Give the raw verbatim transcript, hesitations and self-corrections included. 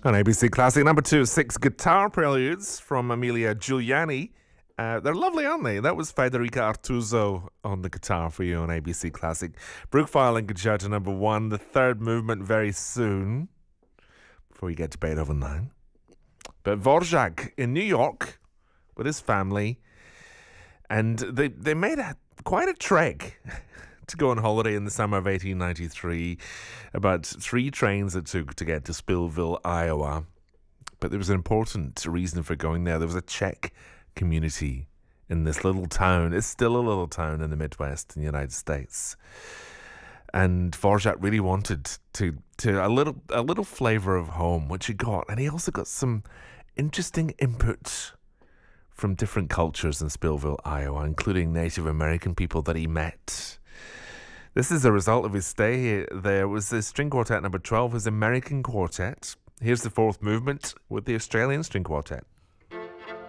On A B C Classic, number two, six guitar preludes from Amelia Giuliani. Uh, they're lovely, aren't they? That was Federica Artuso on the guitar for you on A B C Classic. Brookfile and Concerto number one, the third movement very soon, before you get to Beethoven now. But Dvorak in New York with his family, and they, they made a, quite a trek to go on holiday in the summer of eighteen ninety-three. About three trains it took to get to Spillville, Iowa. But there was an important reason for going there. There was a Czech community in this little town. It's still a little town in the Midwest in the United States. And Dvorak really wanted to to a little a little flavour of home, which he got. And he also got some interesting input from different cultures in Spillville, Iowa, including Native American people that he met. This is a result of his stay there. Was the string quartet number twelve, his American quartet. Here's the fourth movement with the Australian string quartet.